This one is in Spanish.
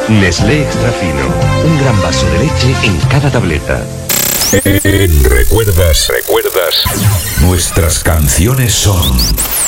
Nestlé Extra Fino. Un gran vaso de leche en cada tableta. ¿Recuerdas? Nuestras canciones son